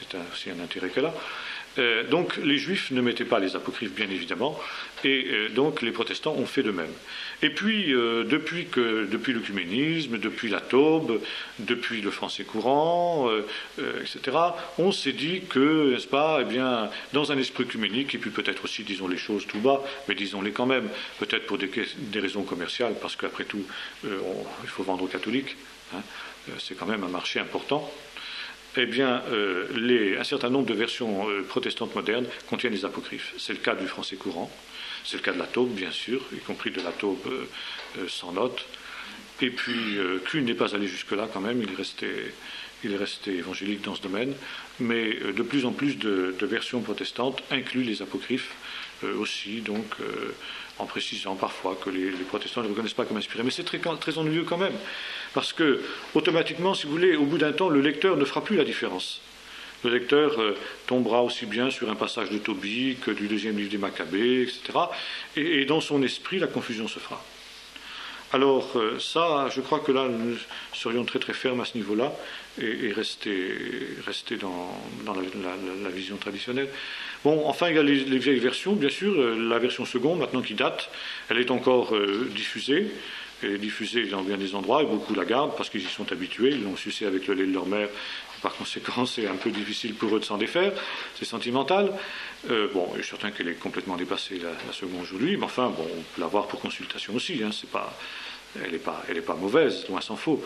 c'est aussi un intérêt qu'elle a. Donc les juifs ne mettaient pas les apocryphes, bien évidemment, et donc les protestants ont fait de même. Et puis, depuis l'œcuménisme, depuis la Taube, depuis le français courant, etc., on s'est dit que, n'est-ce pas, eh bien, dans un esprit œcuménique, et puis peut-être aussi, disons les choses tout bas, mais disons-les quand même, peut-être pour des raisons commerciales, parce qu'après tout, il faut vendre aux catholiques, hein, c'est quand même un marché important. Eh bien, un certain nombre de versions protestantes modernes contiennent les apocryphes. C'est le cas du français courant, c'est le cas de la Taube, bien sûr, y compris de la Taube sans note. Et puis, Kuhn n'est pas allé jusque-là quand même, il est resté évangélique dans ce domaine, mais de plus en plus de versions protestantes incluent les apocryphes aussi, donc en précisant parfois que les protestants ne les reconnaissent pas comme inspirés. Mais c'est très ennuyeux quand même, parce que automatiquement, si vous voulez, au bout d'un temps, le lecteur ne fera plus la différence. Le lecteur tombera aussi bien sur un passage de Tobie que du deuxième livre des Maccabées, etc. Et dans son esprit, la confusion se fera. Alors ça, je crois que là, nous serions très très fermes à ce niveau-là et rester dans la vision traditionnelle. Bon, enfin, il y a les vieilles versions, bien sûr. La version seconde, maintenant qui date, elle est encore diffusée. Elle est diffusée dans bien des endroits, et beaucoup la gardent parce qu'ils y sont habitués, ils l'ont sucé avec le lait de leur mère. Par conséquent, c'est un peu difficile pour eux de s'en défaire, c'est sentimental. Bon, je suis certain qu'elle est complètement dépassée, la seconde aujourd'hui, mais enfin, bon, on peut la voir pour consultation aussi, hein, elle n'est pas mauvaise, loin s'en faut.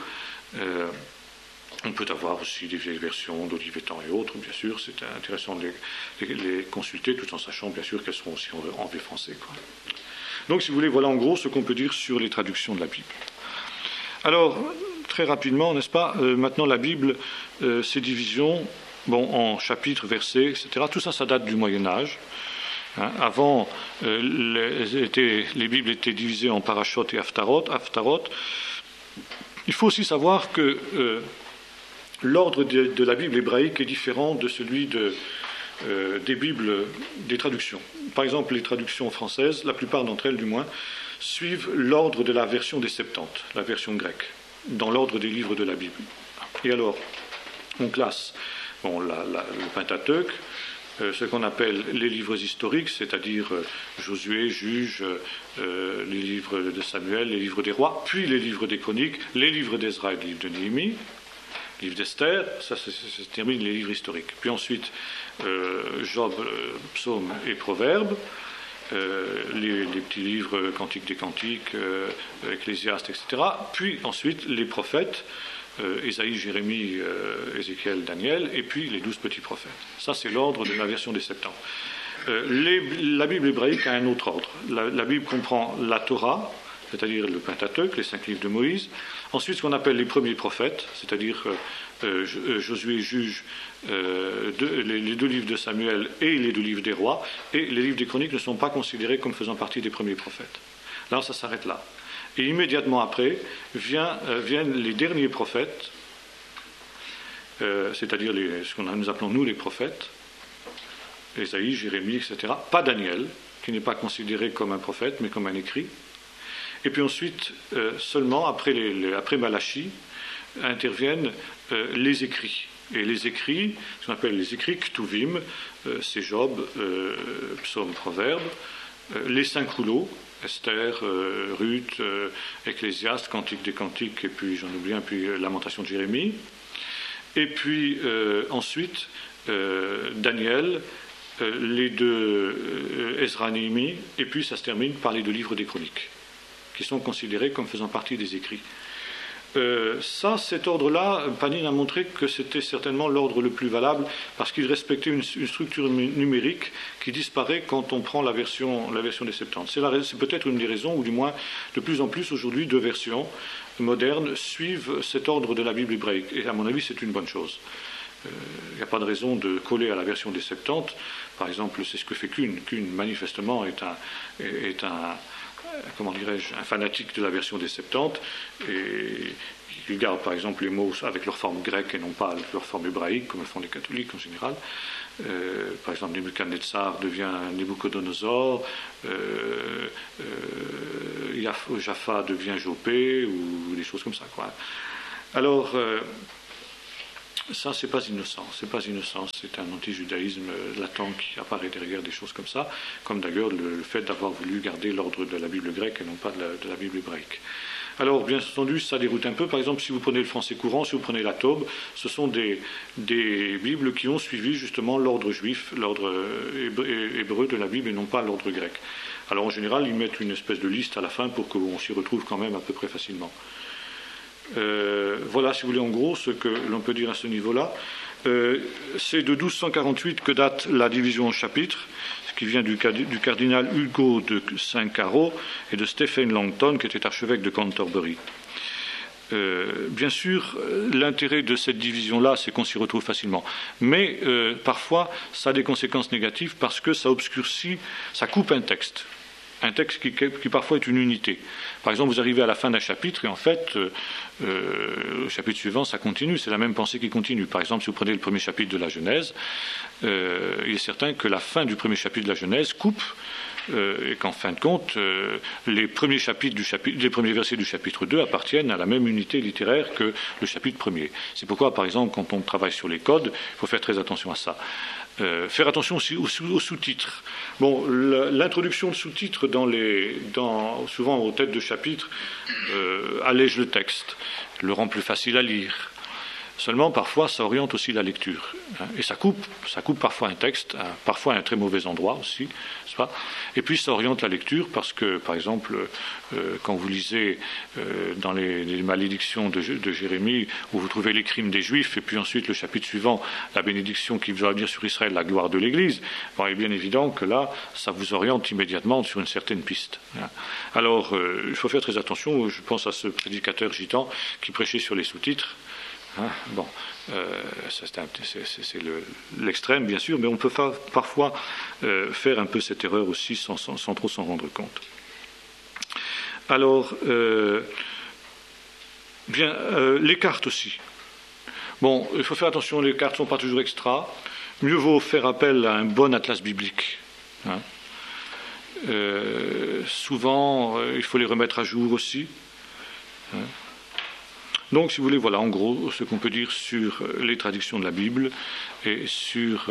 On peut avoir aussi des vieilles versions d'Olivetan et autres, bien sûr, c'est intéressant de les consulter, tout en sachant, bien sûr, qu'elles seront aussi en vieux français, quoi. Donc, si vous voulez, voilà en gros ce qu'on peut dire sur les traductions de la Bible. Alors, très rapidement, n'est-ce pas, maintenant la Bible, ses divisions, bon, en chapitres, versets, etc., tout ça, ça date du Moyen-Âge. Hein, avant, les Bibles étaient divisées en parashot et haftarot. Il faut aussi savoir que l'ordre de la Bible hébraïque est différent de celui des Bibles, des traductions. Par exemple, les traductions françaises, la plupart d'entre elles du moins, suivent l'ordre de la version des Septante, la version grecque, dans l'ordre des livres de la Bible. Et alors, on classe le Pentateuque, ce qu'on appelle les livres historiques, c'est-à-dire Josué, Juges, les livres de Samuel, les livres des rois, puis les livres des chroniques, les livres d'Ezra et les livres de Néhémie, livre d'Esther, ça termine les livres historiques. Puis ensuite, Job, Psaume et Proverbes, les petits livres Cantiques des Cantiques, Ecclésiaste, etc. Puis ensuite, les prophètes, Ésaïe, Jérémie, Ézéchiel, Daniel, et puis les 12 petits prophètes. Ça, c'est l'ordre de la version des Septante. La Bible hébraïque a un autre ordre. La Bible comprend la Torah, c'est-à-dire le Pentateuque, les 5 livres de Moïse. Ensuite, ce qu'on appelle les premiers prophètes, c'est-à-dire Josué, Juge, les 2 livres de Samuel et les 2 livres des rois. Et les livres des chroniques ne sont pas considérés comme faisant partie des premiers prophètes. Là, ça s'arrête là. Et immédiatement après, viennent les derniers prophètes, c'est-à-dire ce que nous appelons nous les prophètes, Ésaïe, Jérémie, etc. Pas Daniel, qui n'est pas considéré comme un prophète, mais comme un écrit. Et puis ensuite, seulement après Malachie, interviennent les écrits. Et les écrits, ce qu'on appelle les écrits Ktuvim, c'est Job, Psaume, Proverbe, les 5 rouleaux, Esther, Ruth, Ecclésiaste, Cantique des Cantiques, et puis j'en oublie un, puis Lamentation de Jérémie. Et puis ensuite, Daniel, les 2 Ezra, Néhémie, et puis ça se termine par les 2 livres des chroniques, qui sont considérés comme faisant partie des écrits. Cet ordre-là, Panine a montré que c'était certainement l'ordre le plus valable parce qu'il respectait une structure numérique qui disparaît quand on prend la version des Septante. C'est peut-être une des raisons, ou du moins de plus en plus aujourd'hui, 2 versions modernes suivent cet ordre de la Bible hébraïque. Et à mon avis, c'est une bonne chose. Il n'y a pas de raison de coller à la version des Septante. Par exemple, c'est ce que fait Kuhn. Kuhn, manifestement, est un fanatique de la version des Septante, et il garde par exemple les mots avec leur forme grecque et non pas avec leur forme hébraïque, comme le font les catholiques en général. Par exemple, Nebuchadnezzar devient Nabucodonosor, Jaffa devient Jopé, ou des choses comme ça, quoi. Alors, Ça, c'est pas innocent. C'est un anti-judaïsme latent qui apparaît derrière des choses comme ça, comme d'ailleurs le fait d'avoir voulu garder l'ordre de la Bible grecque et non pas de la Bible hébraïque. Alors, bien entendu, ça déroute un peu. Par exemple, si vous prenez le français courant, si vous prenez la Taube, ce sont des Bibles qui ont suivi justement l'ordre juif, l'ordre hébreu de la Bible et non pas l'ordre grec. Alors, en général, ils mettent une espèce de liste à la fin pour qu'on s'y retrouve quand même à peu près facilement. Voilà, si vous voulez, en gros, ce que l'on peut dire à ce niveau-là. C'est de 1248 que date la division en chapitres, ce qui vient du cardinal Hugo de Saint-Caro et de Stephen Langton, qui était archevêque de Canterbury. Bien sûr, l'intérêt de cette division-là, c'est qu'on s'y retrouve facilement. Mais parfois, ça a des conséquences négatives parce que ça obscurcit, ça coupe un texte. Un texte qui parfois est une unité. Par exemple, vous arrivez à la fin d'un chapitre et en fait, le chapitre suivant, ça continue. C'est la même pensée qui continue. Par exemple, si vous prenez le premier chapitre de la Genèse, il est certain que la fin du premier chapitre de la Genèse coupe et qu'en fin de compte, les premiers versets du chapitre 2 appartiennent à la même unité littéraire que le chapitre premier. C'est pourquoi, par exemple, quand on travaille sur les codes, il faut faire très attention à ça. Faire attention aussi aux sous-titres. Bon, l'introduction de sous-titres souvent aux têtes de chapitre allège le texte, le rend plus facile à lire. Seulement, parfois, ça oriente aussi la lecture. Et ça coupe parfois un texte, parfois à un très mauvais endroit aussi. N'est-ce pas ? Et puis, ça oriente la lecture parce que, par exemple, quand vous lisez dans les malédictions de Jérémie, où vous trouvez les crimes des Juifs, et puis ensuite le chapitre suivant, la bénédiction qui va dire sur Israël la gloire de l'Église, bon, il est bien évident que là, ça vous oriente immédiatement sur une certaine piste. Alors, il faut faire très attention. Je pense à ce prédicateur gitan qui prêchait sur les sous-titres. Bon, c'est l'extrême, bien sûr, mais on peut parfois faire un peu cette erreur aussi sans trop s'en rendre compte. Alors, les cartes aussi. Bon, il faut faire attention, les cartes ne sont pas toujours extra. Mieux vaut faire appel à un bon atlas biblique. Souvent, il faut les remettre à jour aussi. Donc, si vous voulez, voilà en gros ce qu'on peut dire sur les traductions de la Bible et sur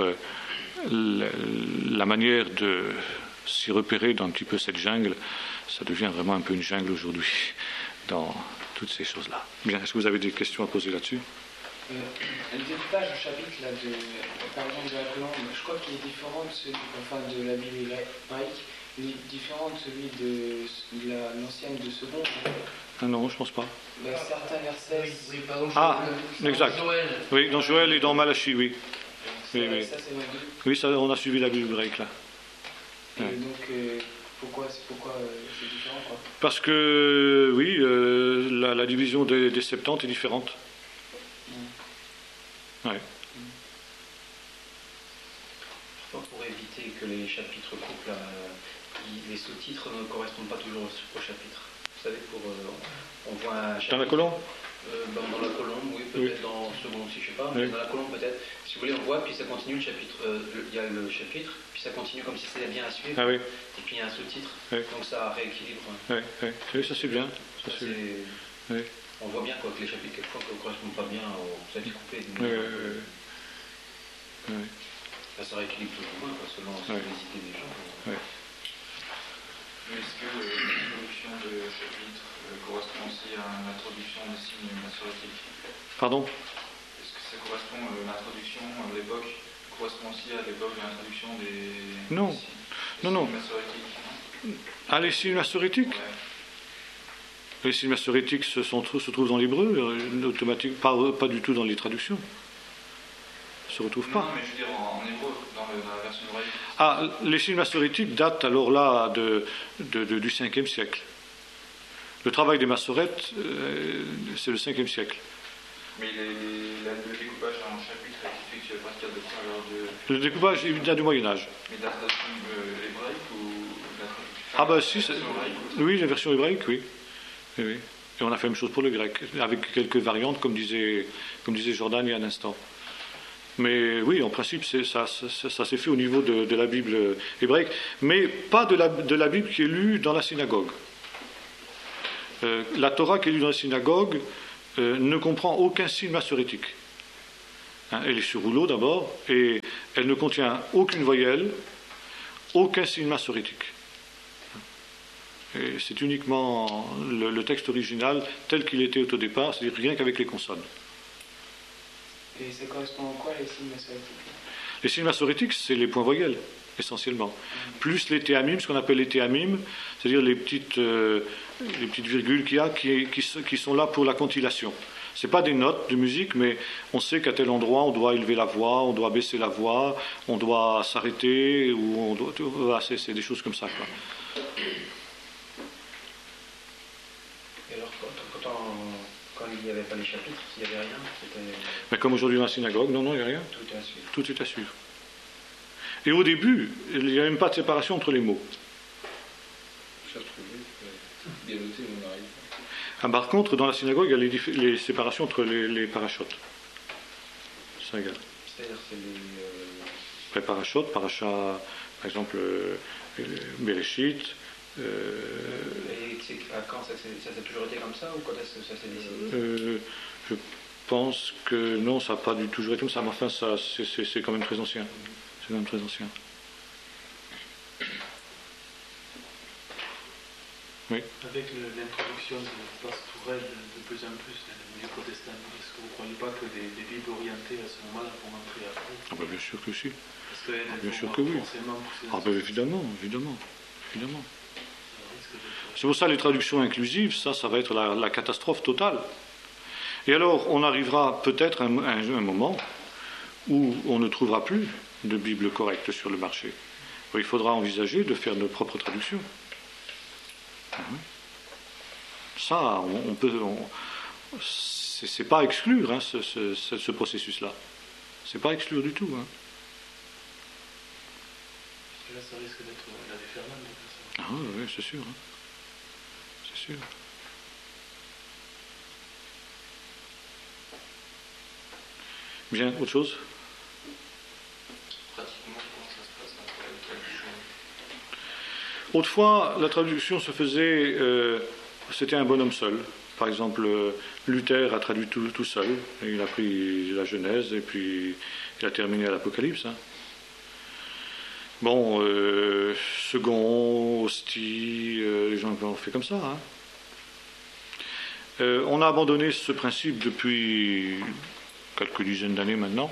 la manière de s'y repérer dans un petit peu cette jungle. Ça devient vraiment un peu une jungle aujourd'hui dans toutes ces choses-là. Bien, est-ce que vous avez des questions à poser là-dessus ? Le découpage au chapitre, là, par exemple de la colombe, je crois qu'il est différent de la Bible hébraïque, il est différent de celui de l'ancienne de seconde. Ah non, je pense pas. Certains versets. Oui, pardon. Exact. Joël. Oui, dans Joël et dans Malachie, oui. Oui. Ça, c'est vrai. Oui, ça, on a suivi la Bible hébraïque là. Et donc, pourquoi c'est différent, quoi ? Parce que, oui, la division des Septante est différente. Ouais. Je pense pour éviter que les chapitres coupent, les sous-titres ne correspondent pas toujours au chapitre. Vous savez, on voit un chapitre. Dans la colombe ? Dans la colombe, oui, peut-être dans le second aussi, je ne sais pas, mais dans la colombe peut-être. Si vous voulez, on voit, puis ça continue le chapitre, il y a le chapitre, puis ça continue comme si c'était bien à suivre, et puis il y a un sous-titre, donc ça rééquilibre. Oui, ça c'est bien. On voit bien que les chapitres, quelquefois, ne correspondent pas bien au chapitre coupé. Ça rééquilibre plus ou moins, selon les idées des gens. Mais est-ce que l'introduction de chapitre correspond aussi à l'introduction des signes massoritiques ? Pardon ? Est-ce que ça correspond, l'introduction à l'époque, correspond aussi à l'époque de l'introduction des signes massoritiques ? Ah, les signes massoritiques ? Les signes massoritiques se trouvent dans l'hébreu, automatiquement, pas du tout dans les traductions. Se retrouvent pas. Non, mais je veux dire en hébreu, dans la version hébraïque. Ah, les signes massoritiques datent alors là du 5e siècle. Le travail des massorettes, c'est le 5e siècle. Mais le découpage en chapitre est effectué à partir de quoi alors Le découpage, il vient du Moyen-Âge. Mais de la traduction hébraïque ou de la traduction Ah, bah si, oui, la version hébraïque, oui. Et on a fait la même chose pour le grec, avec quelques variantes, comme disait Jordan il y a un instant. Mais oui, en principe, ça s'est fait au niveau de la Bible hébraïque, mais pas de la Bible qui est lue dans la synagogue. La Torah qui est lue dans la synagogue ne comprend aucun signe massorétique. Elle est sur rouleau d'abord, et elle ne contient aucune voyelle, aucun signe massorétique. Et c'est uniquement le texte original tel qu'il était au départ, c'est-à-dire rien qu'avec les consonnes. Et ça correspond à quoi les signes massorétiques? Les signes massorétiques, c'est les points voyelles, essentiellement. Plus les théamimes, ce qu'on appelle les théamimes, c'est-à-dire les petites virgules qu'il y a qui sont là pour la cantillation. Ce n'est pas des notes de musique, mais on sait qu'à tel endroit, on doit élever la voix, on doit baisser la voix, on doit s'arrêter, ou on doit... Voilà, c'est des choses comme ça, quoi. Et alors, quand il n'y avait pas les chapitres, il n'y avait rien, Mais comme aujourd'hui dans la synagogue, non, il n'y a rien. Tout est à suivre. Tout est à suivre. Et au début, il n'y a même pas de séparation entre les mots. Par contre, dans la synagogue, il y a les séparations entre les parachutes. Ça égal. C'est-à-dire, c'est les parachutes, paracha, par exemple, Bereshit. Et à quand ça s'est toujours été comme ça, ou quand est-ce que ça s'est décidé? Je pense que non, ça n'a pas du tout toujours été comme ça, mais enfin, c'est quand même très ancien. C'est quand même très ancien. Oui. Avec l'introduction de pastourelle de plus en plus dans le milieu protestant, est-ce que vous ne croyez pas que des Bibles orientées à ce moment-là vont entrer après? Ah ben bien sûr que si. Bien sûr que oui. Ah ben évidemment. C'est pour ça les traductions inclusives, ça va être la catastrophe totale. Et alors, on arrivera peut-être à un moment où on ne trouvera plus de Bible correcte sur le marché. Il faudra envisager de faire nos propres traductions. Ça, on peut. C'est pas à exclure, hein, ce processus-là. C'est pas à exclure du tout. Hein. Parce que là, ça risque d'être la déferlante. Ah oui, c'est sûr. Hein. C'est sûr. Bien, autre chose? Pratiquement, comment ça se passe après la traduction? Autrefois, la traduction se faisait, c'était un bonhomme seul. Par exemple, Luther a traduit tout seul. Il a pris la Genèse et puis il a terminé à l'Apocalypse. Hein. Bon, Second, Hostie, les gens ont fait comme ça. Hein. On a abandonné ce principe depuis quelques dizaines d'années maintenant.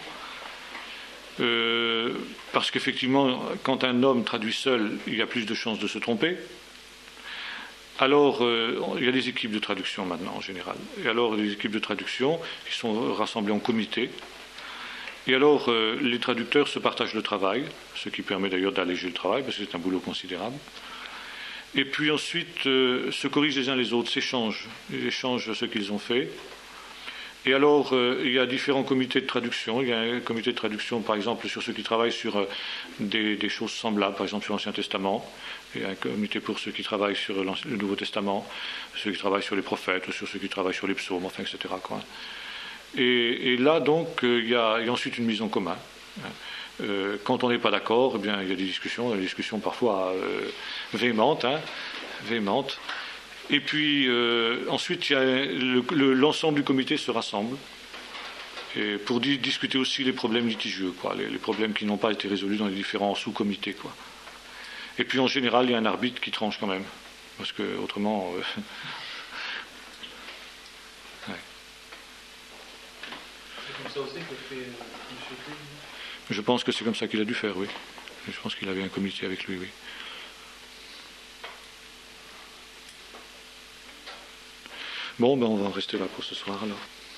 Parce qu'effectivement, quand un homme traduit seul, il y a plus de chances de se tromper. Alors, il y a des équipes de traduction maintenant, en général. Et alors, des équipes de traduction qui sont rassemblées en comité. Et alors, les traducteurs se partagent le travail, ce qui permet d'ailleurs d'alléger le travail, parce que c'est un boulot considérable. Et puis ensuite, se corrigent les uns les autres, s'échangent ce qu'ils ont fait. Et alors, il y a différents comités de traduction. Il y a un comité de traduction, par exemple, sur ceux qui travaillent sur des choses semblables, par exemple sur l'Ancien Testament. Il y a un comité pour ceux qui travaillent sur le Nouveau Testament, ceux qui travaillent sur les prophètes, ou sur ceux qui travaillent sur les psaumes, enfin, etc. Quoi. Et là, donc, il y a ensuite une mise en commun. Quand on n'est pas d'accord, eh bien, il y a des discussions parfois véhémentes. Et puis, ensuite, il y a l'ensemble du comité se rassemble et pour discuter aussi les problèmes litigieux, quoi, les problèmes qui n'ont pas été résolus dans les différents sous-comités. Quoi. Et puis, en général, il y a un arbitre qui tranche quand même, parce que autrement... ouais. C'est comme ça aussi que fait M. Clé. Je pense que c'est comme ça qu'il a dû faire, oui. Je pense qu'il avait un comité avec lui, oui. Bon, ben on va en rester là pour ce soir alors.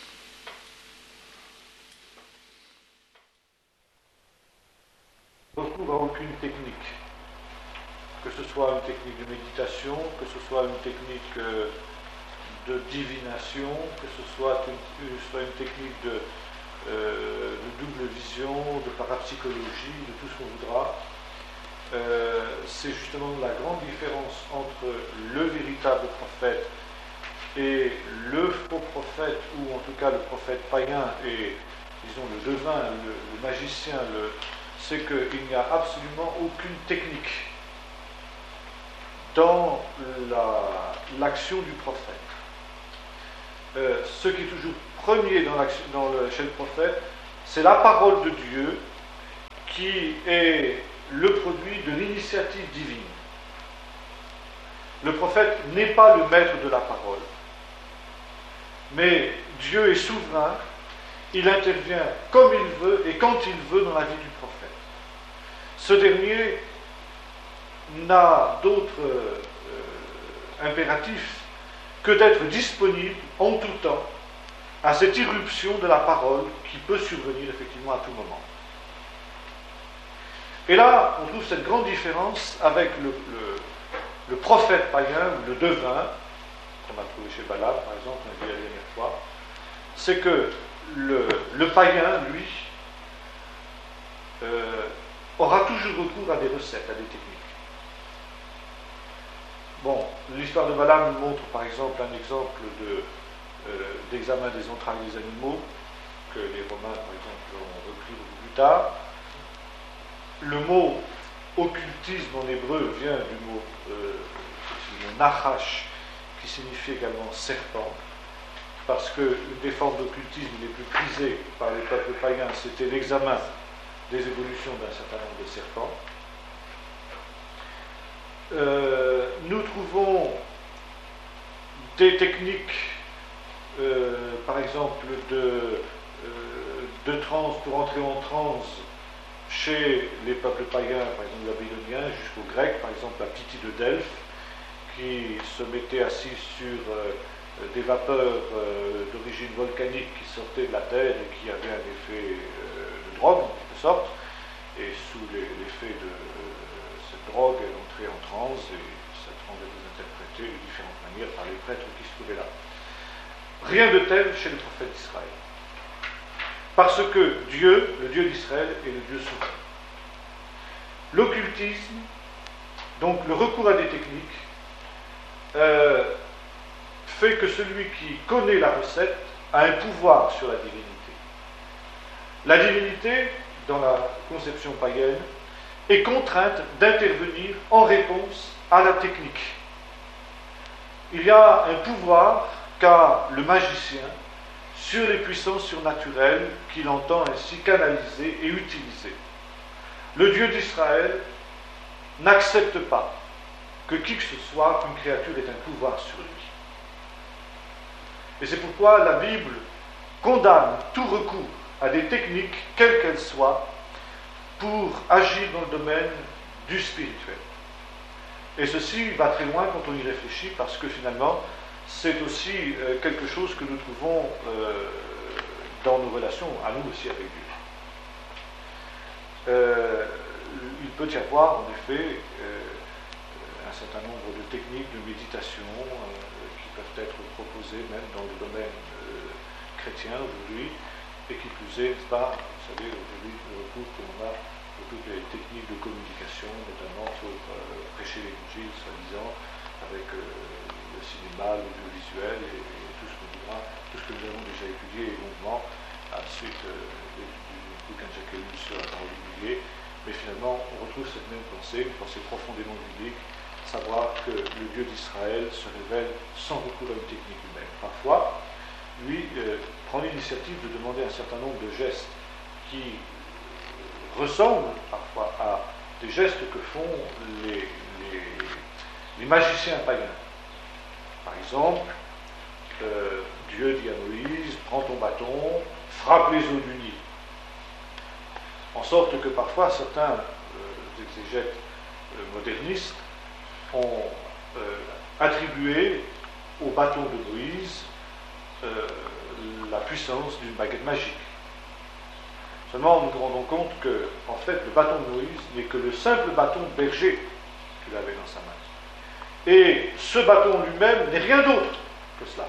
On ne retrouve à aucune technique, que ce soit une technique de méditation, que ce soit une technique de divination, que ce soit une technique de double vision, de parapsychologie, de tout ce qu'on voudra. C'est justement la grande différence entre le véritable prophète et le faux prophète, ou en tout cas le prophète païen et, disons, le devin, le magicien, c'est qu'il n'y a absolument aucune technique dans l'action du prophète. Ce qui est toujours premier chez le prophète, c'est la parole de Dieu qui est le produit de l'initiative divine. Le prophète n'est pas le maître de la parole, mais Dieu est souverain, il intervient comme il veut et quand il veut dans la vie du prophète. Ce dernier n'a d'autre impératif que d'être disponible en tout temps à cette irruption de la parole qui peut survenir effectivement à tout moment. Et là, on trouve cette grande différence avec le prophète païen, ou le devin, qu'on a trouvé chez Balaam, par exemple, on a dit la dernière fois, c'est que le païen, lui, aura toujours recours à des recettes, à des techniques. Bon, l'histoire de Balaam nous montre par exemple un exemple d'examen des entrailles des animaux, que les Romains par exemple ont repris beaucoup plus tard. Le mot occultisme en hébreu vient du mot nachash, qui signifie également serpent, parce que une des formes d'occultisme les plus prisées par les peuples païens, c'était l'examen des évolutions d'un certain nombre de serpents. Nous trouvons des techniques, par exemple, de transe, pour entrer en transe chez les peuples païens, par exemple babyloniens, jusqu'aux Grecs, par exemple la Pythie de Delphes, qui se mettait assis sur des vapeurs d'origine volcanique qui sortaient de la terre et qui avaient un effet de drogue, en quelque sorte, et sous l'effet de cette drogue, elle entrait en transe, et cette transe était interprétée de différentes manières par les prêtres qui se trouvaient là. Rien de tel chez le prophète d'Israël. Parce que Dieu, le Dieu d'Israël, est le Dieu souverain. L'occultisme, donc le recours à des techniques, fait que celui qui connaît la recette a un pouvoir sur la divinité. La divinité, dans la conception païenne, est contrainte d'intervenir en réponse à la technique. Il y a un pouvoir qu'a le magicien sur les puissances surnaturelles qu'il entend ainsi canaliser et utiliser. Le Dieu d'Israël n'accepte pas que qui que ce soit, qu'une créature ait un pouvoir sur lui. Et c'est pourquoi la Bible condamne tout recours à des techniques, quelles qu'elles soient, pour agir dans le domaine du spirituel. Et ceci va très loin quand on y réfléchit, parce que finalement, c'est aussi quelque chose que nous trouvons dans nos relations, à nous aussi avec Dieu. Il peut y avoir en effet un certain nombre de techniques de méditation qui peuvent être proposées même dans le domaine chrétien aujourd'hui, et qui plus est, n'est-ce pas, vous savez, aujourd'hui le recours que l'on a pour toutes les techniques de communication, notamment pour prêcher l'évangile, soi-disant, avec le cinéma, l'audiovisuel et tout ce qu'on voudra, tout ce que nous avons déjà étudié longuement à la suite du bouquin de Jacques Ellul sur la parole humiliée. Mais finalement, on retrouve cette même pensée, une pensée profondément biblique, savoir que le Dieu d'Israël se révèle sans recours à une technique humaine. Parfois, lui prend l'initiative de demander un certain nombre de gestes qui ressemblent parfois à des gestes que font les magiciens païens. Par exemple, Dieu dit à Moïse, prends ton bâton, frappe les eaux du Nil. En sorte que parfois certains exégètes modernistes ont attribué au bâton de Moïse la puissance d'une baguette magique. Seulement, nous nous rendons compte que, en fait, le bâton de Moïse n'est que le simple bâton de berger qu'il avait dans sa main. Et ce bâton lui-même n'est rien d'autre que cela.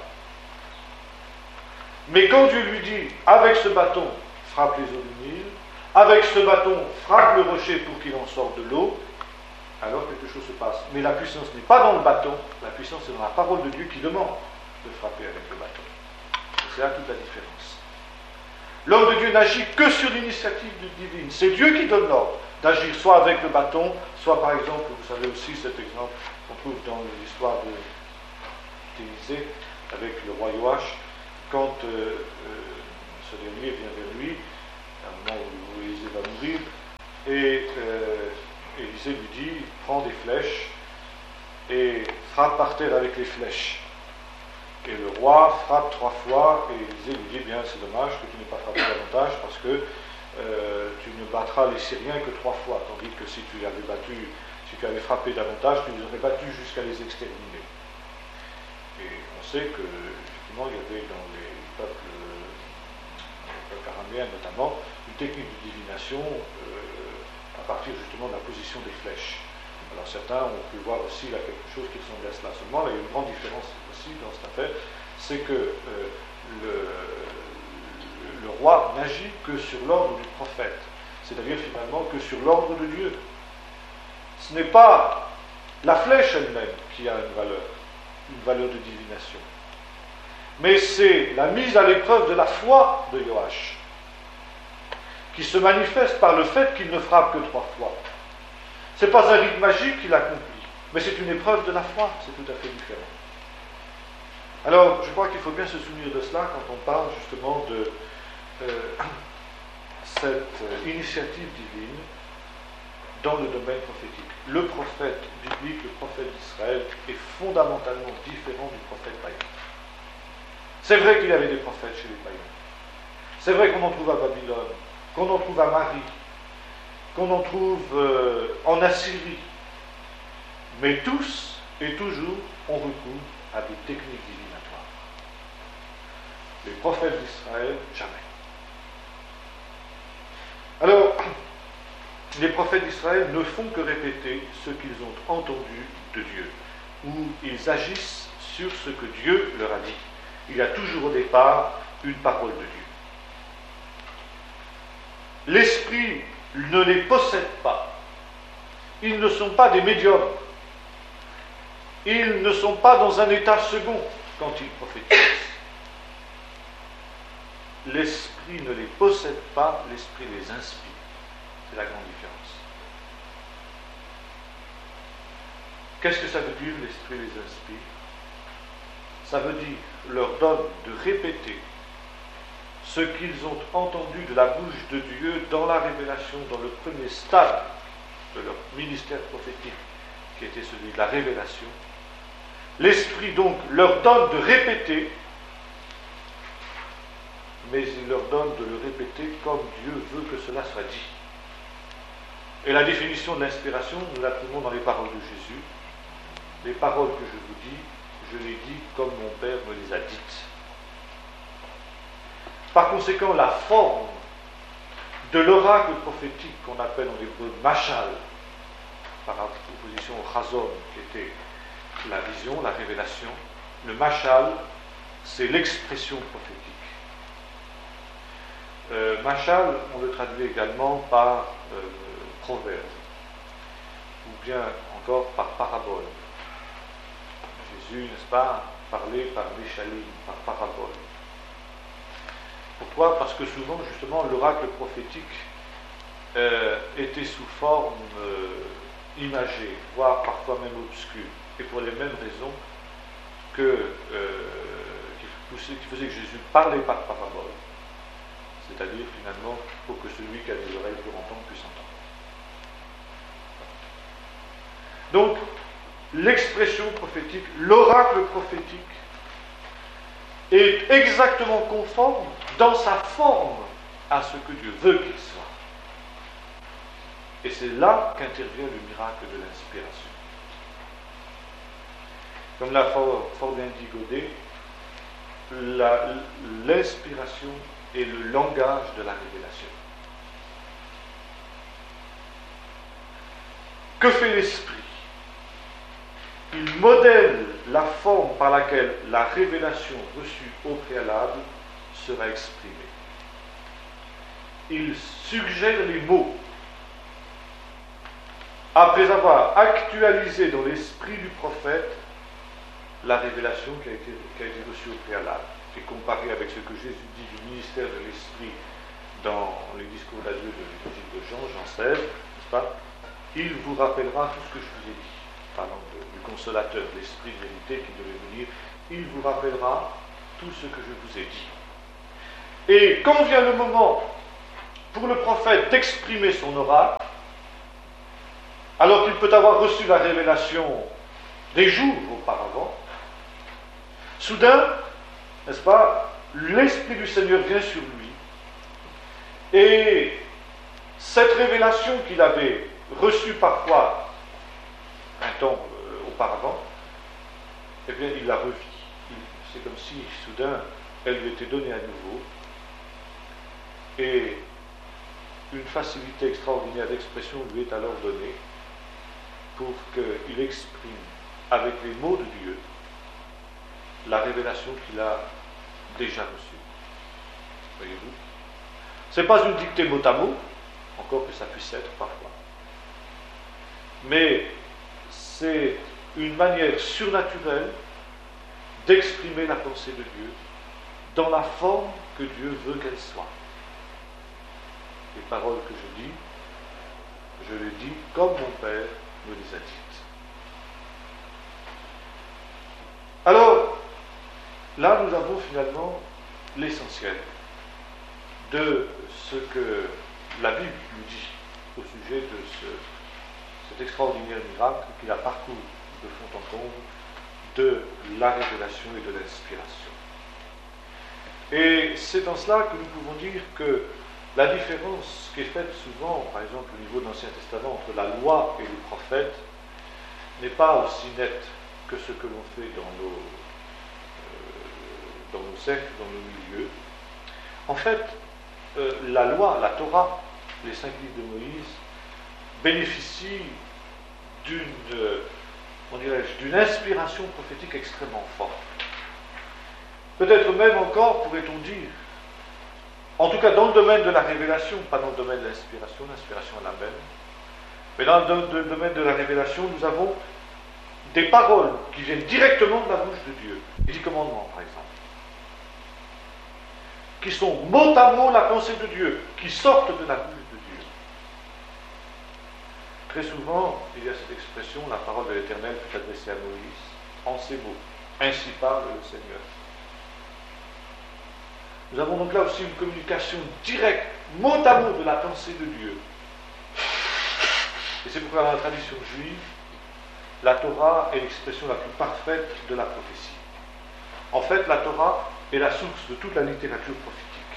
Mais quand Dieu lui dit, avec ce bâton, frappe les eaux du Nil, avec ce bâton, frappe le rocher pour qu'il en sorte de l'eau, alors quelque chose se passe. Mais la puissance n'est pas dans le bâton, la puissance est dans la parole de Dieu qui demande de frapper avec le bâton. C'est là toute la différence. L'homme de Dieu n'agit que sur l'initiative divine. C'est Dieu qui donne l'ordre d'agir soit avec le bâton, soit par exemple, vous savez aussi cet exemple qu'on trouve dans l'histoire d'Élisée avec le roi Joach, quand ce dernier vient vers lui moment où Élisée va mourir, et Élisée lui dit, prends des flèches et frappe par terre avec les flèches. Et le roi frappe 3 fois, et Élisée lui dit, bien c'est dommage que tu n'aies pas frappé davantage, parce que tu ne battras les Syriens que 3 fois, tandis que si tu avais frappé davantage, tu les aurais battus jusqu'à les exterminer. Et on sait que, effectivement, il y avait dans les peuples araméens notamment, une technique de divination à partir justement de la position des flèches. Alors certains ont pu voir aussi là quelque chose qui ressemblait à cela. Seulement, là, il y a une grande différence aussi dans cette affaire, c'est que le roi n'agit que sur l'ordre du prophète, c'est-à-dire finalement que sur l'ordre de Dieu. Ce n'est pas la flèche elle-même qui a une valeur de divination, mais c'est la mise à l'épreuve de la foi de Joach, qui se manifeste par le fait qu'il ne frappe que 3 fois. Ce n'est pas un rite magique qu'il accomplit, mais c'est une épreuve de la foi, c'est tout à fait différent. Alors, je crois qu'il faut bien se souvenir de cela quand on parle justement de cette initiative divine dans le domaine prophétique. Le prophète biblique, le prophète d'Israël, est fondamentalement différent du prophète païen. C'est vrai qu'il y avait des prophètes chez les païens. C'est vrai qu'on en trouve à Babylone, qu'on en trouve à Marie, qu'on en trouve en Assyrie. Mais tous et toujours, on recourt à des techniques divinatoires. Les prophètes d'Israël, jamais. Alors, les prophètes d'Israël ne font que répéter ce qu'ils ont entendu de Dieu, ou ils agissent sur ce que Dieu leur a dit. Il y a toujours au départ une parole de Dieu. L'esprit ne les possède pas. Ils ne sont pas des médiums. Ils ne sont pas dans un état second quand ils prophétisent. L'esprit ne les possède pas, l'esprit les inspire. C'est la grande différence. Qu'est-ce que ça veut dire, l'esprit les inspire? Ça veut dire, leur donne de répéter ce qu'ils ont entendu de la bouche de Dieu dans la révélation, dans le premier stade de leur ministère prophétique, qui était celui de la révélation. L'Esprit donc leur donne de répéter, mais il leur donne de le répéter comme Dieu veut que cela soit dit. Et la définition de l'inspiration, nous la trouvons dans les paroles de Jésus. Les paroles que je vous dis, je les dis comme mon Père me les a dites. Par conséquent, la forme de l'oracle prophétique qu'on appelle en hébreu machal, par opposition au chazon, qui était la vision, la révélation, le machal, c'est l'expression prophétique. Machal, on le traduit également par proverbe, ou bien encore par parabole. Jésus, n'est-ce pas, parlait par méchalim, par parabole. Pourquoi? Parce que souvent, justement, l'oracle prophétique était sous forme imagée, voire parfois même obscure, et pour les mêmes raisons qui faisait que Jésus parlait par parabole, c'est-à-dire finalement pour que celui qui a des oreilles pour entendre puisse entendre. Donc, l'expression prophétique, l'oracle prophétique, est exactement conforme dans sa forme à ce que Dieu veut qu'il soit. Et c'est là qu'intervient le miracle de l'inspiration. Comme l'a fort bien dit Godet, l'inspiration est le langage de la révélation. Que fait l'esprit? Il modèle la forme par laquelle la révélation reçue au préalable sera exprimée. Il suggère les mots. Après avoir actualisé dans l'esprit du prophète la révélation qui a été reçue au préalable, et comparé avec ce que Jésus dit du ministère de l'esprit dans les discours d'adieu de l'évangile de Jean, Jean 16, n'est-ce pas? Il vous rappellera tout ce que je vous ai dit. Parlant du consolateur, l'esprit de vérité qui devait venir, il vous rappellera tout ce que je vous ai dit. Et quand vient le moment pour le prophète d'exprimer son oracle, alors qu'il peut avoir reçu la révélation des jours auparavant, soudain, n'est-ce pas, l'Esprit du Seigneur vient sur lui, et cette révélation qu'il avait reçue parfois un temps auparavant, eh bien, il la revit. C'est comme si, soudain, elle lui était donnée à nouveau, et une facilité extraordinaire d'expression lui est alors donnée pour qu'il exprime avec les mots de Dieu la révélation qu'il a déjà reçue. Voyez-vous? Ce n'est pas une dictée mot à mot, encore que ça puisse être parfois, mais c'est une manière surnaturelle d'exprimer la pensée de Dieu dans la forme que Dieu veut qu'elle soit. Les paroles que je les dis comme mon Père me les a dites. Alors, là nous avons finalement l'essentiel de ce que la Bible nous dit au sujet de cet extraordinaire miracle qu'il a parcouru de fond en comble de la révélation et de l'inspiration. Et c'est en cela que nous pouvons dire que la différence qui est faite souvent, par exemple au niveau de l'Ancien Testament, entre la loi et les prophètes, n'est pas aussi nette que ce que l'on fait dans nos cercles, dans nos milieux. En fait, la loi, la Torah, les 5 livres de Moïse, bénéficient d'une inspiration prophétique extrêmement forte. Peut-être même encore, pourrait-on dire, en tout cas dans le domaine de la révélation, pas dans le domaine de l'inspiration est la même, mais dans le domaine de la révélation, nous avons des paroles qui viennent directement de la bouche de Dieu, les 10 commandements par exemple, qui sont mot à mot la pensée de Dieu, qui sortent de la bouche de Dieu. Très souvent, il y a cette expression, la parole de l'Éternel fut adressée à Moïse, en ces mots, ainsi parle le Seigneur. Nous avons donc là aussi une communication directe, mot à mot de la pensée de Dieu. Et c'est pourquoi dans la tradition juive, la Torah est l'expression la plus parfaite de la prophétie. En fait, la Torah est la source de toute la littérature prophétique.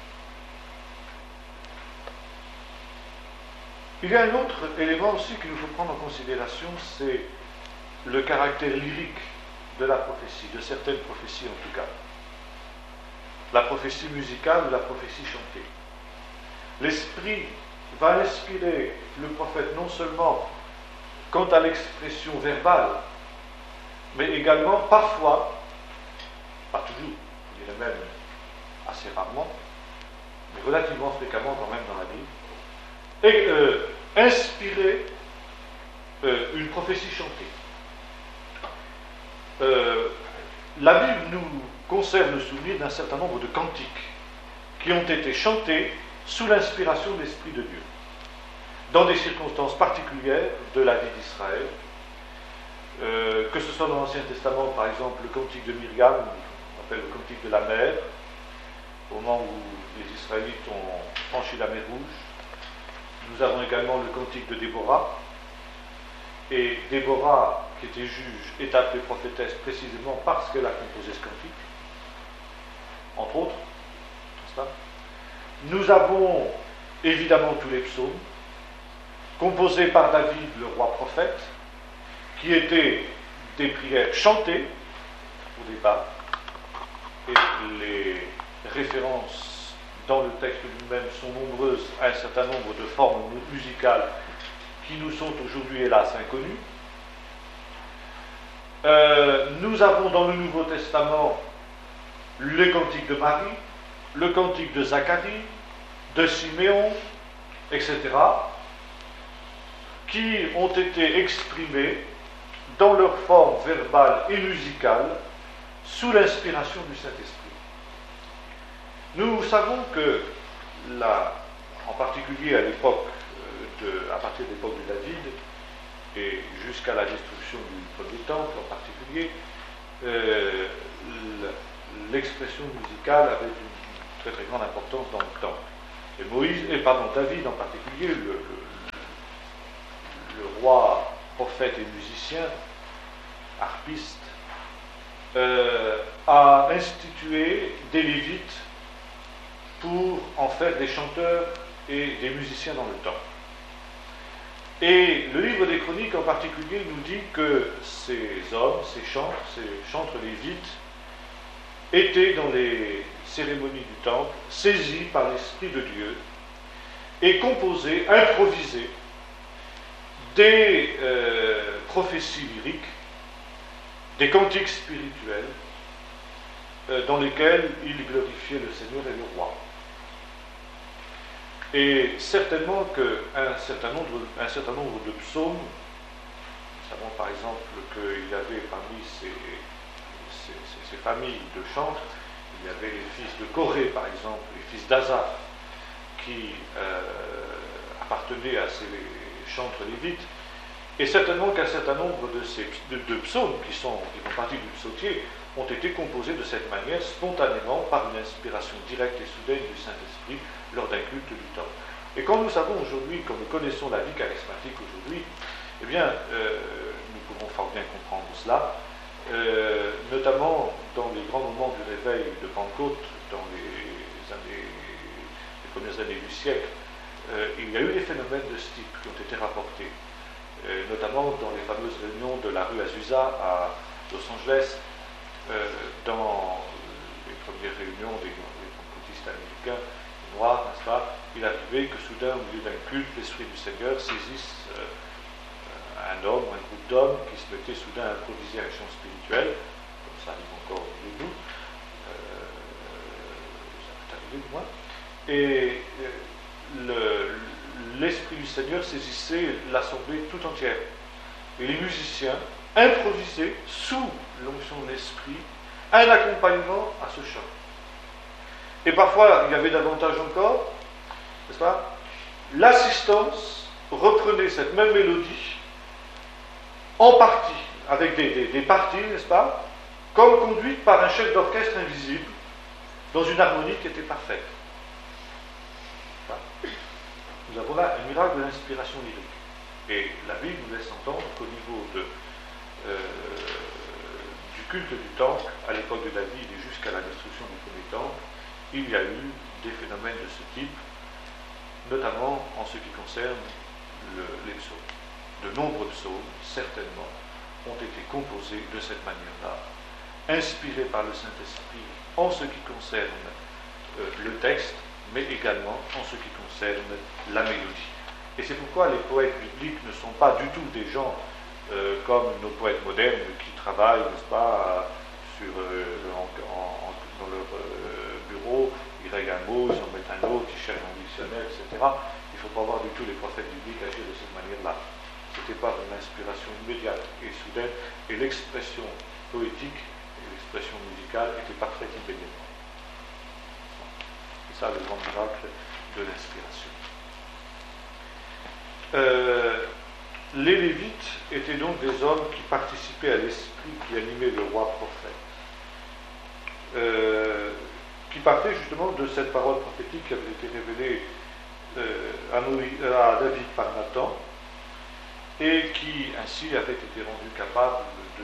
Il y a un autre élément aussi qu'il nous faut prendre en considération, c'est le caractère lyrique de la prophétie, de certaines prophéties en tout cas. La prophétie musicale ou la prophétie chantée. L'Esprit va inspirer le prophète non seulement quant à l'expression verbale, mais également parfois, pas toujours, je dirais même assez rarement, mais relativement fréquemment quand même dans la Bible, et inspirer une prophétie chantée. La Bible nous conserve le souvenir d'un certain nombre de cantiques qui ont été chantés sous l'inspiration de l'Esprit de Dieu, dans des circonstances particulières de la vie d'Israël, que ce soit dans l'Ancien Testament, par exemple, le cantique de Myriam, on appelle le cantique de la mer, au moment où les Israélites ont franchi la mer Rouge. Nous avons également le cantique de Déborah, et Déborah, qui était juge, est appelée prophétesse précisément parce qu'elle a composé ce cantique, entre autres, n'est-ce pas? Nous avons évidemment tous les psaumes, composés par David, le roi prophète, qui étaient des prières chantées au départ, et les références dans le texte lui-même sont nombreuses à un certain nombre de formes musicales qui nous sont aujourd'hui hélas inconnues. Nous avons dans le Nouveau Testament le cantique de Marie, le cantique de Zacharie, de Siméon, etc., qui ont été exprimés dans leur forme verbale et musicale sous l'inspiration du Saint-Esprit. Nous savons que, en particulier à partir de l'époque de David, et jusqu'à la destruction du premier temple en particulier, l'expression musicale avait une très très grande importance dans le temple. David en particulier, le roi, prophète et musicien, harpiste, a institué des Lévites pour en faire des chanteurs et des musiciens dans le temple. Et le livre des Chroniques en particulier nous dit que ces hommes, ces chantres lévites, étaient dans les cérémonies du temple, saisis par l'Esprit de Dieu, et composaient, improvisaient des prophéties lyriques, des cantiques spirituels, dans lesquels ils glorifiaient le Seigneur et le roi. Et certainement qu'un certain nombre de psaumes, nous savons par exemple qu'il y avait parmi ces familles de chantres, il y avait les fils de Corée par exemple, les fils d'Asaph, qui appartenaient à ces chantres lévites, et certainement qu'un certain nombre de psaumes qui font partie du psautier ont été composés de cette manière, spontanément, par une inspiration directe et soudaine du Saint-Esprit lors d'un culte du temple. Et quand nous savons aujourd'hui, quand nous connaissons la vie charismatique aujourd'hui, eh bien, nous pouvons fort bien comprendre cela, notamment dans les grands moments du réveil de Pentecôte, dans les premières années du siècle, il y a eu des phénomènes de ce type qui ont été rapportés, notamment dans les fameuses réunions de la rue Azusa à Los Angeles, dans les premières réunions des pentecôtistes américains, noirs, n'est-ce pas, il arrivait que soudain, au milieu d'un culte, l'Esprit du Seigneur saisisse un homme ou un groupe d'hommes qui se mettait soudain à improviser un chant spirituel, comme ça arrive encore au milieu de nous, ça peut arriver du moins, et l'Esprit du Seigneur saisissait l'assemblée tout entière. Et les musiciens improvisaient, sous l'onction de l'Esprit, un accompagnement à ce chant. Et parfois, il y avait davantage encore, n'est-ce pas? L'assistance reprenait cette même mélodie, en partie, avec des parties, n'est-ce pas, comme conduite par un chef d'orchestre invisible, dans une harmonie qui était parfaite. Nous avons là un miracle de l'inspiration lyrique. Et la Bible nous laisse entendre qu'au niveau du culte du temple, à l'époque de David et jusqu'à la destruction du premier temple, il y a eu des phénomènes de ce type, notamment en ce qui concerne les psaumes. De nombreux psaumes, certainement, ont été composés de cette manière-là, inspirés par le Saint-Esprit en ce qui concerne le texte, mais également en ce qui concerne la mélodie. Et c'est pourquoi les poètes bibliques ne sont pas du tout des gens comme nos poètes modernes qui travaillent, n'est-ce pas, dans leur bureau, ils règlent un mot, ils en mettent un autre, ils cherchent un dictionnaire, etc. Il ne faut pas voir du tout les prophètes bibliques agir de cette manière-là. C'était par une inspiration immédiate et soudaine, et l'expression poétique et l'expression musicale étaient parfaites immédiatement. C'est ça le grand miracle de l'inspiration. Les Lévites étaient donc des hommes qui participaient à l'esprit qui animait le roi prophète, qui partait justement de cette parole prophétique qui avait été révélée à David par Nathan, et qui ainsi avait été rendu capable de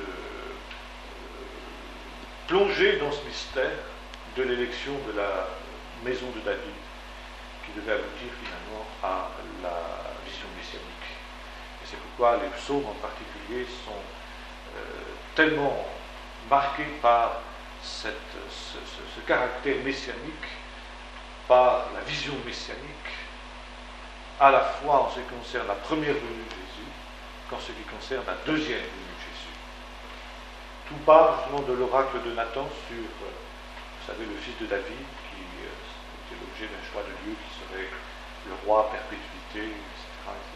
plonger dans ce mystère de l'élection de la maison de David, qui devait aboutir finalement à la vision messianique. Et c'est pourquoi les psaumes en particulier sont tellement marqués par ce caractère messianique, par la vision messianique, à la fois en ce qui concerne la première venue de Jésus, qu'en ce qui concerne la deuxième venue de Jésus. Tout part justement de l'oracle de Nathan sur, vous savez, le fils de David, qui était l'objet d'un choix de Dieu, qui serait le roi à perpétuité, etc., etc.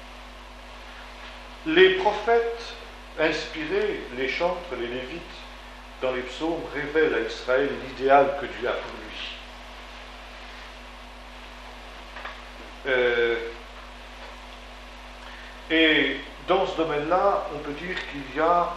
Les prophètes inspirés, les chantres, les lévites, dans les psaumes, révèlent à Israël l'idéal que Dieu a pour lui. Et dans ce domaine-là, on peut dire qu'il y a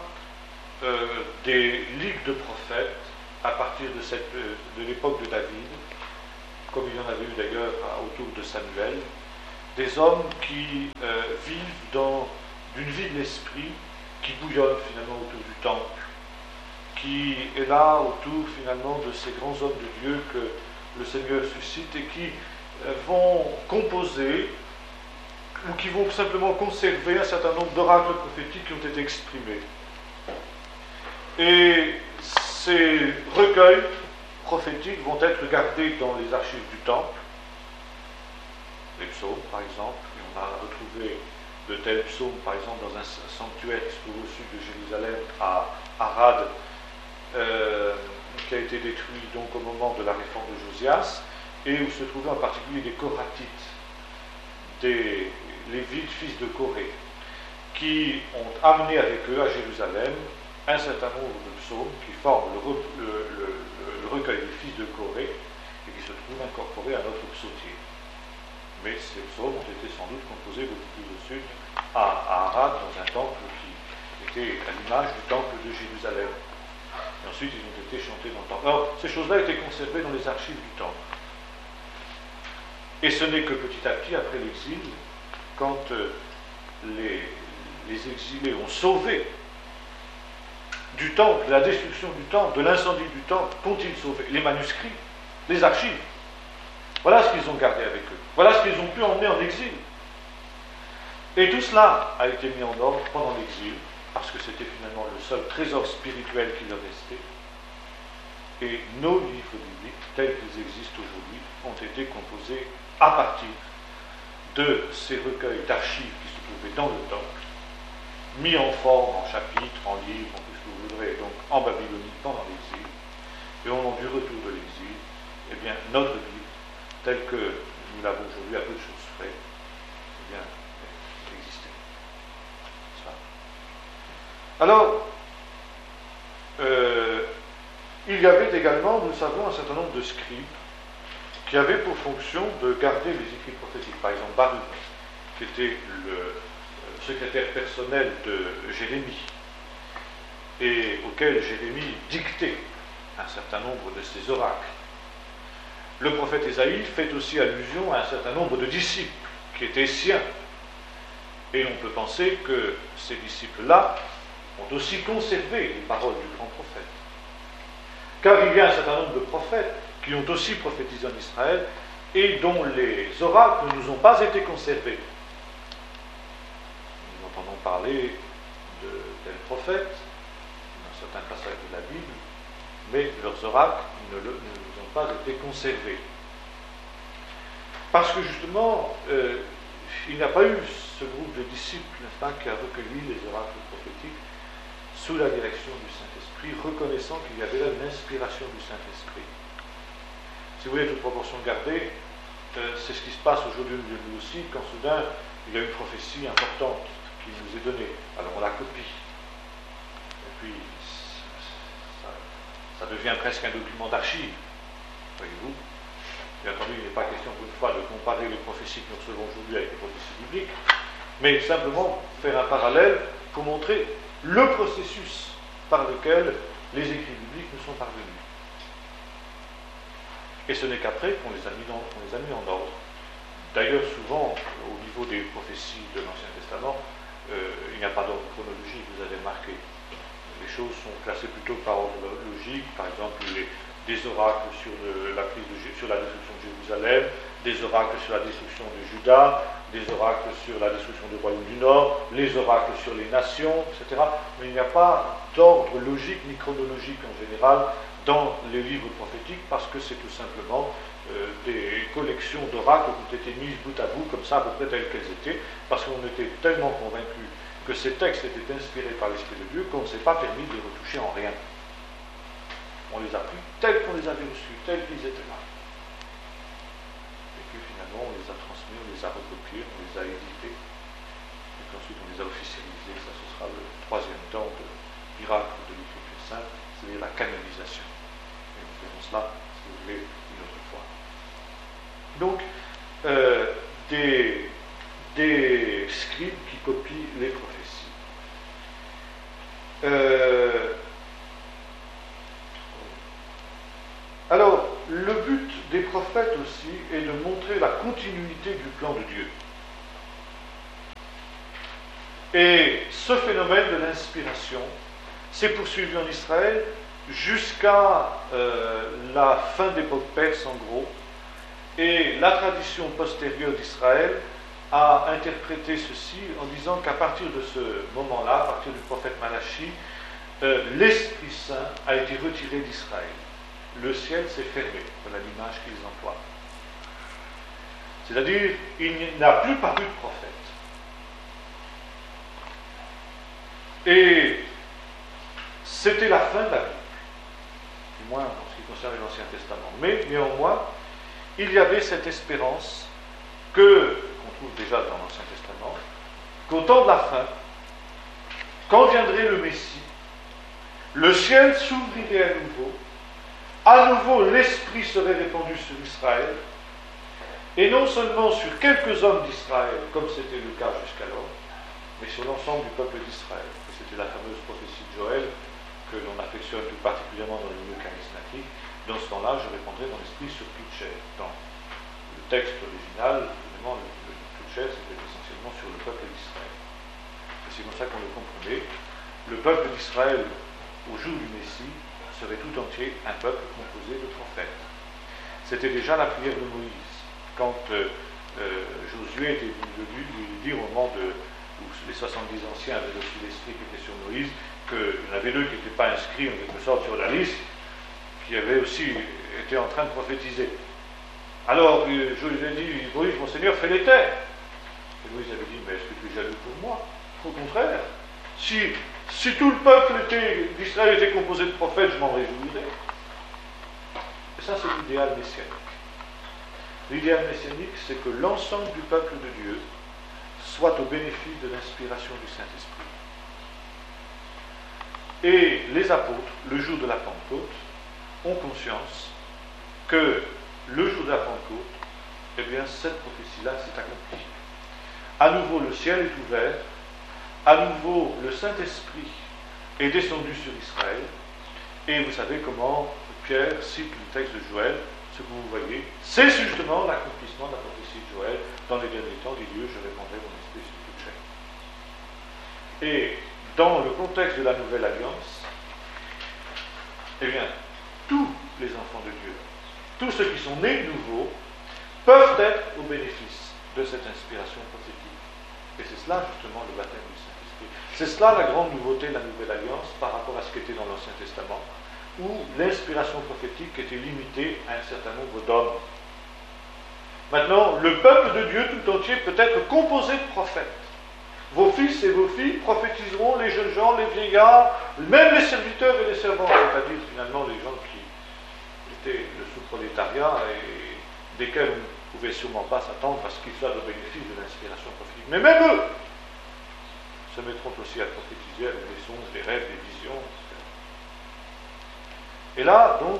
des ligues de prophètes à partir de l'époque de David, comme il y en avait eu d'ailleurs autour de Samuel, des hommes qui vivent d'une vie de l'esprit qui bouillonne finalement autour du temple, qui est là autour finalement de ces grands hommes de Dieu que le Seigneur suscite et qui vont composer ou qui vont simplement conserver un certain nombre d'oracles prophétiques qui ont été exprimés. Et ces recueils prophétiques vont être gardés dans les archives du temple, les psaumes par exemple, et on a retrouvé de tels psaumes par exemple dans un sanctuaire qui se trouve au sud de Jérusalem, à Arad, qui a été détruit donc au moment de la réforme de Josias, et où se trouvaient en particulier des Koratites, des Lévites, fils de Corée, qui ont amené avec eux à Jérusalem un certain nombre de psaumes qui forment le recueil des fils de Corée et qui se trouvent incorporés à notre psautier. Mais ces psaumes ont été sans doute composés beaucoup plus au sud, à Arad, dans un temple qui était à l'image du temple de Jérusalem. Et ensuite, ils ont été chantés dans le temple. Alors, ces choses-là étaient conservées dans les archives du temple. Et ce n'est que petit à petit, après l'exil, quand les exilés ont sauvé du temple, de la destruction du temple, de l'incendie du temple, qu'ont-ils sauvé? Les manuscrits, les archives. Voilà ce qu'ils ont gardé avec eux. Voilà ce qu'ils ont pu emmener en exil. Et tout cela a été mis en ordre pendant l'exil, parce que c'était finalement le seul trésor spirituel qui leur restait. Et nos livres bibliques, tels qu'ils existent aujourd'hui, ont été composés à partir de ces recueils d'archives qui se trouvaient dans le temple, mis en forme, en chapitres, en livres, en tout ce que vous voudrez, donc en Babylonie pendant l'exil. Et au moment du retour de l'exil, eh bien, notre Bible, telle que nous l'avons aujourd'hui à peu de choses près, eh bien, existait. Alors, il y avait également, nous le savons, un certain nombre de scribes qui avaient pour fonction de garder les écrits prophétiques. Par exemple, Baruch, qui était le secrétaire personnel de Jérémie, et auquel Jérémie dictait un certain nombre de ses oracles. Le prophète Ésaïe fait aussi allusion à un certain nombre de disciples qui étaient siens. Et on peut penser que ces disciples-là ont aussi conservé les paroles du grand prophète. Car il y a un certain nombre de prophètes qui ont aussi prophétisé en Israël et dont les oracles ne nous ont pas été conservés. Nous entendons parler de tels prophètes dans certains passages de la Bible, mais leurs oracles ne nous ont pas été conservés. Parce que justement, il n'y a pas eu ce groupe de disciples, n'est-ce pas, qui a recueilli les oracles prophétiques sous la direction du Saint-Esprit, reconnaissant qu'il y avait là une inspiration du Saint-Esprit. Si vous voulez, toute proportion gardée, c'est ce qui se passe aujourd'hui au milieu de nous aussi, quand soudain il y a une prophétie importante qui nous est donnée. Alors on la copie. Et puis ça devient presque un document d'archive, voyez-vous. Bien entendu, il n'est pas question pour une fois de comparer les prophéties que nous recevons aujourd'hui avec les prophéties bibliques, mais simplement faire un parallèle pour montrer le processus par lequel les écrits bibliques nous sont parvenus. Et ce n'est qu'après qu'on les a mis en ordre. D'ailleurs, souvent, au niveau des prophéties de l'Ancien Testament, il n'y a pas d'ordre chronologique, vous avez remarqué. Les choses sont classées plutôt par ordre logique, par exemple des oracles sur la destruction de Jérusalem, des oracles sur la destruction de Juda, des oracles sur la destruction du royaume du Nord, les oracles sur les nations, etc. Mais il n'y a pas d'ordre logique ni chronologique en général dans les livres prophétiques, parce que c'est tout simplement des collections d'oracles qui ont été mises bout à bout, comme ça, à peu près telles qu'elles étaient, parce qu'on était tellement convaincus que ces textes étaient inspirés par l'Esprit de Dieu qu'on ne s'est pas permis de les retoucher en rien. On les a pris tels qu'on les avait reçus, tels qu'ils étaient là. Et puis finalement, on les a transmis, on les a recopiés, on les a édités, et qu'ensuite on les a officialisés. Ça, ce sera le troisième temps de miracle de l'Écriture sainte, c'est-à-dire la canonisation. Et nous verrons cela, si vous voulez, une autre fois. Donc, des scribes qui copient les prophéties. Alors, le but des prophètes aussi est de montrer la continuité du plan de Dieu. Et ce phénomène de l'inspiration s'est poursuivi en Israël jusqu'à la fin d'époque perse, en gros, et la tradition postérieure d'Israël a interprété ceci en disant qu'à partir de ce moment-là, à partir du prophète Malachi, l'Esprit Saint a été retiré d'Israël. Le ciel s'est fermé, voilà l'image qu'ils emploient. C'est-à-dire, il n'a plus paru de prophète. Et c'était la fin de la Bible, du moins en ce qui concerne l'Ancien Testament. Mais néanmoins, il y avait cette espérance qu'on trouve déjà dans l'Ancien Testament, qu'au temps de la fin, quand viendrait le Messie, le ciel s'ouvrirait à nouveau l'Esprit serait répandu sur Israël, et non seulement sur quelques hommes d'Israël, comme c'était le cas jusqu'alors, mais sur l'ensemble du peuple d'Israël. C'était la fameuse prophétie de Joël, que l'on affectionne tout particulièrement dans le milieu charismatique. Dans ce temps-là, je répandrai mon esprit sur toute chair. Dans le texte original, évidemment, toute chair, c'était essentiellement sur le peuple d'Israël. Et c'est comme ça qu'on le comprenait. Le peuple d'Israël, au jour du Messie, serait tout entier un peuple composé de prophètes. C'était déjà la prière de Moïse. Quand Josué était venu lui dire au moment où les 70 anciens avaient reçu l'esprit qui était sur Moïse, qu'il y en avait deux qui n'étaient pas inscrits en quelque sorte sur la liste, qui avaient aussi été en train de prophétiser. Alors Josué a dit, Moïse, mon Seigneur, fais les taire. Et Moïse avait dit, mais est-ce que tu es jaloux pour moi? Au contraire, si tout le peuple d'Israël était composé de prophètes, je m'en réjouirais. Et ça, c'est l'idéal messianique. L'idéal messianique, c'est que l'ensemble du peuple de Dieu soit au bénéfice de l'inspiration du Saint-Esprit. Et les apôtres, le jour de la Pentecôte, ont conscience que le jour de la Pentecôte, eh bien, cette prophétie-là s'est accomplie. À nouveau, le ciel est ouvert, à nouveau, le Saint-Esprit est descendu sur Israël, et vous savez comment Pierre cite le texte de Joël. Ce que vous voyez, c'est justement l'accomplissement de la prophétie de Joël. Dans les derniers temps, dit Dieu, je répandrai mon esprit sur toute chair. Et dans le contexte de la Nouvelle Alliance, eh bien, tous les enfants de Dieu, tous ceux qui sont nés de nouveau, peuvent être au bénéfice de cette inspiration prophétique. Et c'est cela, justement, le baptême du Saint-Esprit. C'est cela la grande nouveauté de la Nouvelle Alliance par rapport à ce qui était dans l'Ancien Testament, où l'inspiration prophétique était limitée à un certain nombre d'hommes. Maintenant, le peuple de Dieu tout entier peut être composé de prophètes. Vos fils et vos filles prophétiseront, les jeunes gens, les vieillards, même les serviteurs et les servantes, c'est-à-dire finalement les gens qui étaient le sous-prolétariat et desquels on ne pouvait sûrement pas s'attendre à ce qu'ils soient au bénéfice de l'inspiration prophétique. Mais même eux se mettront aussi à prophétiser avec des songes, des rêves, des visions, etc. Et là, donc,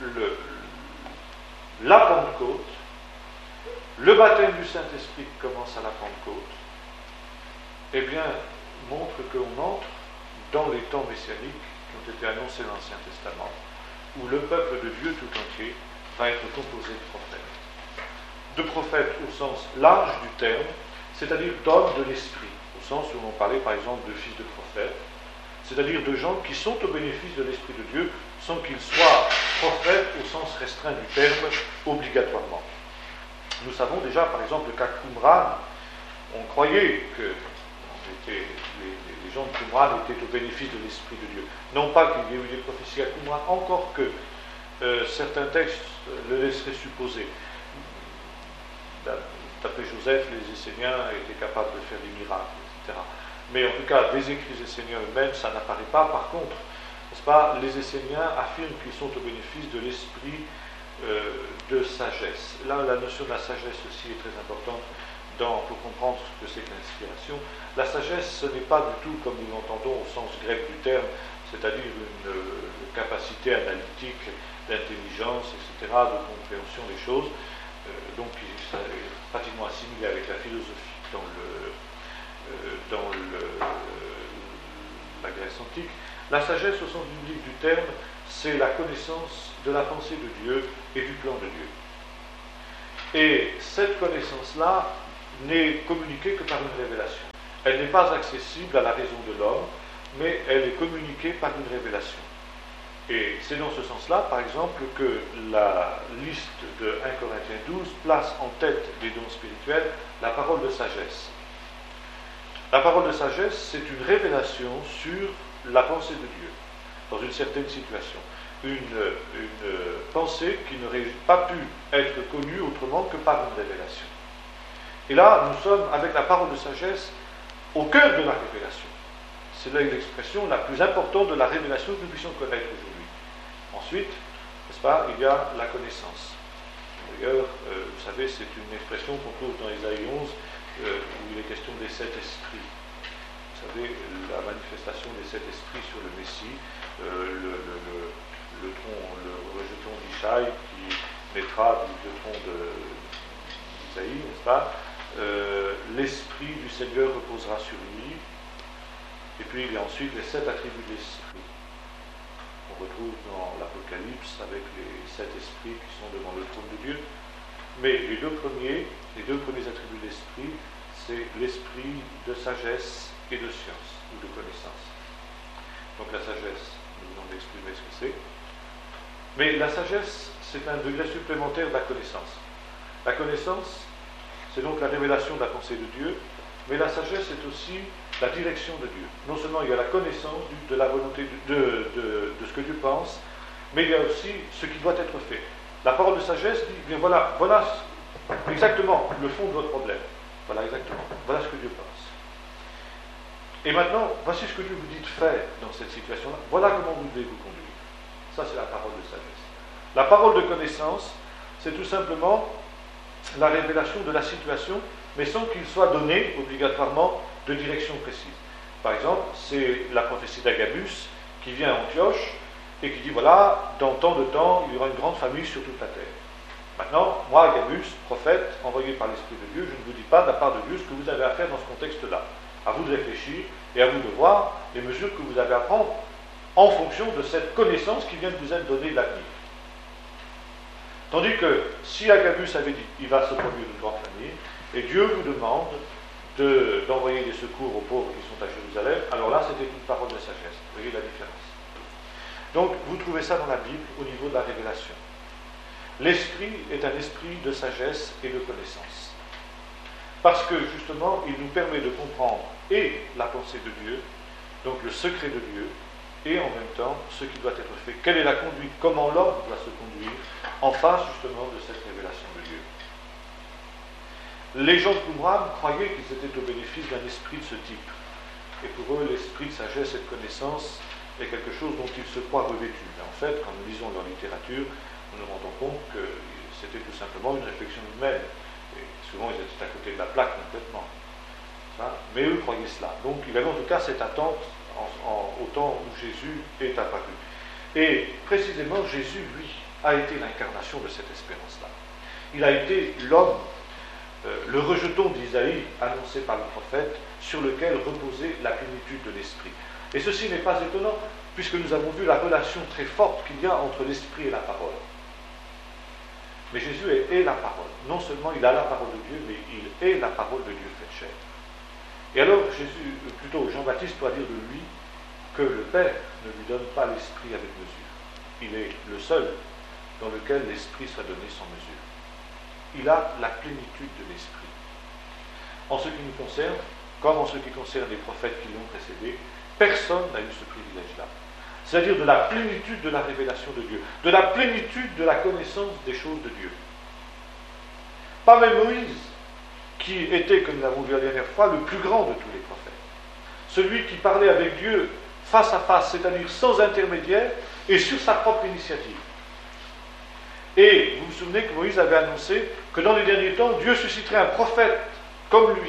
la Pentecôte, le baptême du Saint-Esprit qui commence à la Pentecôte, eh bien, montre qu'on entre dans les temps messianiques qui ont été annoncés dans l'Ancien Testament, où le peuple de Dieu tout entier va être composé de prophètes. De prophètes au sens large du terme, c'est-à-dire d'hommes de l'esprit, au sens où on parlait par exemple de fils de prophètes, c'est-à-dire de gens qui sont au bénéfice de l'Esprit de Dieu sans qu'ils soient prophètes au sens restreint du terme, obligatoirement. Nous savons déjà, par exemple, le cas de Qumran. On croyait que les gens de Qumran étaient au bénéfice de l'Esprit de Dieu. Non pas qu'il y ait eu des prophéties à Qumran, encore que certains textes le laisseraient supposer. D'après Joseph, les Esséniens étaient capables de faire des miracles, etc. Mais en tout cas, des écrits esséniens eux-mêmes, ça n'apparaît pas. Par contre, n'est-ce pas, les Esséniens affirment qu'ils sont au bénéfice de l'esprit de sagesse. Là, la notion de la sagesse aussi est très importante pour comprendre ce que c'est que l'inspiration. La sagesse, ce n'est pas du tout comme nous l'entendons au sens grec du terme, c'est-à-dire une capacité analytique, d'intelligence, etc., de compréhension des choses. Donc, ça est pratiquement assimilé avec la philosophie dans la Grèce antique. La sagesse au sens biblique du terme, c'est la connaissance de la pensée de Dieu et du plan de Dieu. Et cette connaissance-là n'est communiquée que par une révélation. Elle n'est pas accessible à la raison de l'homme, mais elle est communiquée par une révélation. Et c'est dans ce sens-là, par exemple, que la liste de 1 Corinthiens 12 place en tête des dons spirituels la parole de sagesse. La parole de sagesse, c'est une révélation sur la pensée de Dieu, dans une certaine situation. Une pensée qui n'aurait pas pu être connue autrement que par une révélation. Et là, nous sommes, avec la parole de sagesse, au cœur de la révélation. C'est là l'expression la plus importante de la révélation que nous puissions connaître aujourd'hui. Ensuite, n'est-ce pas, il y a la connaissance. D'ailleurs, vous savez, c'est une expression qu'on trouve dans Ésaïe 11, où il est question des 7 esprits. Vous savez, la manifestation des 7 esprits sur le Messie, le rejeton d'Ishaï qui naîtra du tronc d'Isaïe, n'est-ce pas? L'esprit du Seigneur reposera sur lui. Et puis il y a ensuite les 7 attributs de l'esprit. On retrouve dans l'Apocalypse avec les 7 esprits qui sont devant le trône de Dieu. Mais les deux premiers attributs de l'esprit, c'est l'esprit de sagesse et de science, ou de connaissance. Donc la sagesse, nous venons d'exprimer ce que c'est. Mais la sagesse, c'est un degré supplémentaire de la connaissance. La connaissance, c'est donc la révélation de la pensée de Dieu, mais la sagesse est aussi la direction de Dieu. Non seulement il y a la connaissance de la volonté de ce que Dieu pense, mais il y a aussi ce qui doit être fait. La parole de sagesse dit, bien voilà exactement le fond de votre problème. Voilà exactement. Voilà ce que Dieu pense. Et maintenant, voici ce que Dieu vous dit de faire dans cette situation-là. Voilà comment vous devez vous conduire. Ça, c'est la parole de sagesse. La parole de connaissance, c'est tout simplement la révélation de la situation, mais sans qu'il soit donné obligatoirement de direction précise. Par exemple, c'est la prophétie d'Agabus qui vient à Antioche et qui dit, voilà, dans tant de temps, il y aura une grande famille sur toute la terre. Maintenant, moi, Agabus, prophète, envoyé par l'Esprit de Dieu, je ne vous dis pas de la part de Dieu ce que vous avez à faire dans ce contexte-là. À vous de réfléchir et à vous de voir les mesures que vous avez à prendre en fonction de cette connaissance qui vient de vous être donnée de l'avenir. Tandis que si Agabus avait dit, il va se produire une grande famille, et Dieu vous demande d'envoyer des secours aux pauvres qui sont à Jérusalem, alors là, c'était une parole de sagesse. Vous voyez la différence. Donc, vous trouvez ça dans la Bible au niveau de la révélation. L'esprit est un esprit de sagesse et de connaissance. Parce que, justement, il nous permet de comprendre et la pensée de Dieu, donc le secret de Dieu, et en même temps, ce qui doit être fait. Quelle est la conduite? Comment l'homme doit se conduire en face, justement, de cette révélation de Dieu. Les gens de Qumran croyaient qu'ils étaient au bénéfice d'un esprit de ce type. Et pour eux, l'esprit de sagesse et de connaissance est quelque chose dont ils se croient revêtus. Mais en fait, quand nous lisons leur littérature, nous nous rendons compte que c'était tout simplement une réflexion humaine. Et souvent, ils étaient à côté de la plaque complètement. Mais eux croyaient cela. Donc, il y avait en tout cas cette attente au temps où Jésus est apparu. Et précisément, Jésus, lui, a été l'incarnation de cette espérance-là. Il a été l'homme, le rejeton d'Isaïe, annoncé par le prophète, sur lequel reposait la plénitude de l'esprit. Et ceci n'est pas étonnant, puisque nous avons vu la relation très forte qu'il y a entre l'esprit et la parole. Mais Jésus est la parole. Non seulement il a la parole de Dieu, mais il est la parole de Dieu faite chair. Et alors, Jean-Baptiste doit dire de lui que le Père ne lui donne pas l'esprit avec mesure. Il est le seul dans lequel l'esprit soit donné sans mesure. Il a la plénitude de l'esprit. En ce qui nous concerne, comme en ce qui concerne les prophètes qui l'ont précédé, personne n'a eu ce privilège-là. C'est-à-dire de la plénitude de la révélation de Dieu, de la plénitude de la connaissance des choses de Dieu. Pas même Moïse, qui était, comme nous l'avons vu la dernière fois, le plus grand de tous les prophètes. Celui qui parlait avec Dieu face à face, c'est-à-dire sans intermédiaire, et sur sa propre initiative. Et vous vous souvenez que Moïse avait annoncé que dans les derniers temps, Dieu susciterait un prophète comme lui.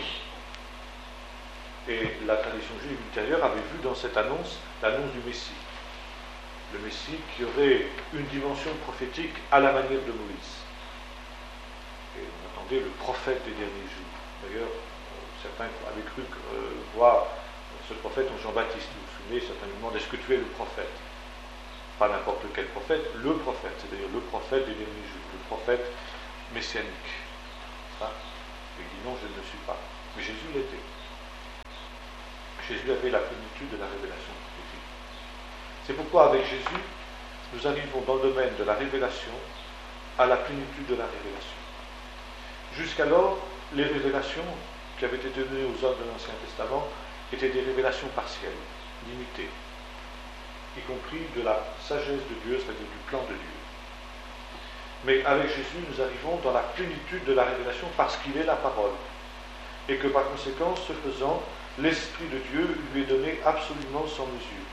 Et la tradition juive ultérieure avait vu dans cette annonce l'annonce du Messie. Le Messie qui aurait une dimension prophétique à la manière de Moïse. Et on attendait le prophète des derniers jours. D'ailleurs, certains avaient cru voir ce prophète en Jean-Baptiste. Vous vous souvenez, certains lui demandent, est-ce que tu es le prophète? Pas n'importe quel prophète, le prophète, c'est-à-dire le prophète des derniers jours, le prophète messianique. n'est-ce pas? Il dit non, je ne le suis pas. Mais Jésus l'était. Jésus avait la plénitude de la révélation prophétique. C'est pourquoi avec Jésus, nous arrivons dans le domaine de la révélation à la plénitude de la révélation. Jusqu'alors, les révélations qui avaient été données aux hommes de l'Ancien Testament étaient des révélations partielles, limitées, y compris de la sagesse de Dieu, c'est-à-dire du plan de Dieu. Mais avec Jésus, nous arrivons dans la plénitude de la révélation parce qu'il est la parole. Et que par conséquent, ce faisant, l'Esprit de Dieu lui est donné absolument sans mesure.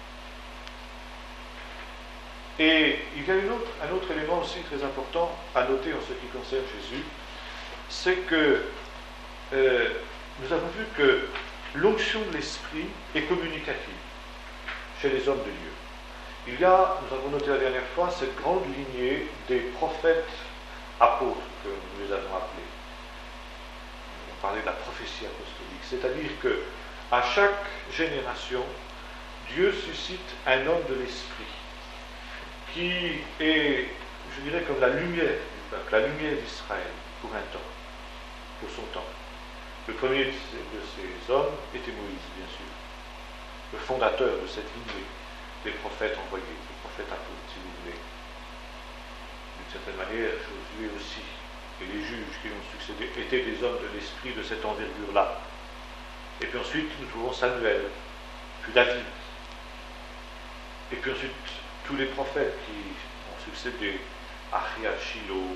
Et il y a un autre élément aussi très important à noter en ce qui concerne Jésus, c'est que nous avons vu que l'onction de l'Esprit est communicative chez les hommes de Dieu. Il y a, nous avons noté la dernière fois, cette grande lignée des prophètes apôtres que nous les avons appelés. On parlait de la prophétie apostolique, c'est-à-dire que à chaque génération, Dieu suscite un homme de l'Esprit qui est, je dirais, comme la lumière du peuple, la lumière d'Israël pour un temps, pour son temps. Le premier de ces hommes était Moïse, bien sûr, le fondateur de cette lignée des prophètes envoyés, des prophètes apôtres, si vous voulez. D'une certaine manière, Josué aussi, et les juges qui l'ont succédé étaient des hommes de l'esprit de cette envergure-là. Et puis ensuite, nous trouvons Samuel, puis David, et puis ensuite tous les prophètes qui ont succédé, Achia, Shiloh,